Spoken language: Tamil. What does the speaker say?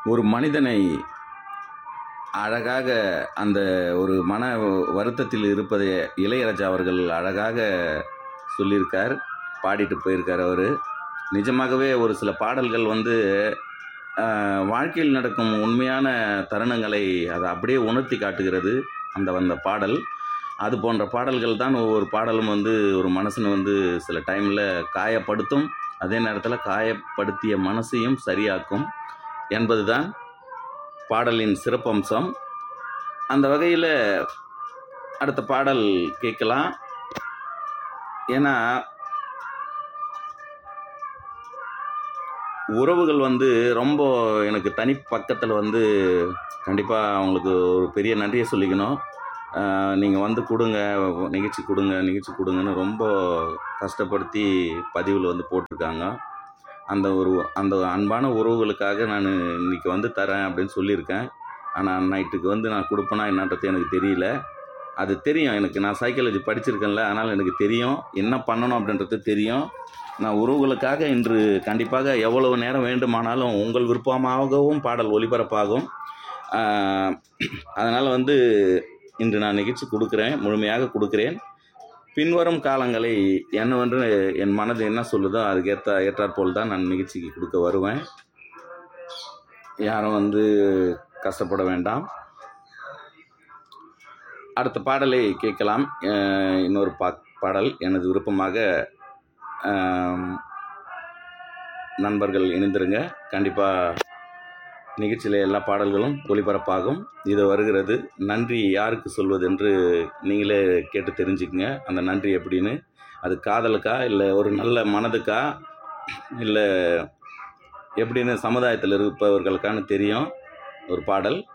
ஒரு மனிதனை அழகாக அந்த ஒரு மன வருத்தத்தில் இருப்பதை இளையராஜா அவர்கள் அழகாக சொல்லியிருக்கார், பாடிட்டு போயிருக்கார் அவர். நிஜமாகவே ஒரு சில பாடல்கள் வாழ்க்கையில் நடக்கும் உண்மையான தருணங்களை அதை அப்படியே உணர்த்தி காட்டுகிறது அந்த பாடல். அது போன்ற பாடல்கள் தான் ஒவ்வொரு பாடலும் ஒரு மனசனை சில டைமில் காயப்படுத்தும், அதே நேரத்தில் காயப்படுத்திய மனசையும் சரியாக்கும் என்பது தான் பாடலின் சிறப்பம்சம். அந்த வகையில் அடுத்த பாடல் கேட்கலாம். ஏன்னா உறவுகள் ரொம்ப எனக்கு தனி பக்கத்தில் கண்டிப்பாக அவங்களுக்கு ஒரு பெரிய நன்றியை சொல்லிக்கணும். நீங்கள் கொடுங்க, நிகழ்ச்சி கொடுங்கன்னு ரொம்ப கஷ்டப்படுத்தி பதிவில் போட்டிருக்காங்க. அந்த அன்பான உறவுகளுக்காக நான் இன்றைக்கி தரேன் அப்படின்னு சொல்லியிருக்கேன். ஆனால் நைட்டுக்கு நான் கொடுப்பேனா என்னன்றது எனக்கு தெரியல. அது தெரியும் எனக்கு, நான் சைக்காலஜி படிச்சிருக்கேன்ல, அதனால் எனக்கு தெரியும் என்ன பண்ணணும் அப்படின்றது தெரியும். நான் உறவுகளுக்காக இன்று கண்டிப்பாக எவ்வளவு நேரம் வேண்டுமானாலும் உங்கள் விருப்பமாகவும் பாடல் ஒளிபரப்பாகும். அதனால் இன்று நான் நிகழ்ச்சி கொடுக்குறேன், முழுமையாக கொடுக்குறேன். பின்வரும் காலங்களை என்னவென்று என் மனது என்ன சொல்லுதோ அதுக்கு ஏற்றாற்போல் தான் நான் நிகழ்ச்சிக்கு கொடுக்க வருவேன். யாரும் கஷ்டப்பட வேண்டாம். அடுத்த பாடலை கேட்கலாம். இன்னொரு பாடல் எனது விருப்பமாக நண்பர்கள் இணைந்திருங்க. கண்டிப்பாக நிகழ்ச்சியில் எல்லா பாடல்களும் ஒளிபரப்பாகும். இது வருகிறது நன்றி யாருக்கு சொல்வது என்று நீங்களே கேட்டு தெரிஞ்சுக்கங்க. அந்த நன்றி எப்படின்னு, அது காதலுக்கா இல்லை ஒரு நல்ல மனதுக்கா இல்லை எப்படின்னு சமுதாயத்தில் இருப்பவர்களுக்கான தெரியும். ஒரு பாடல்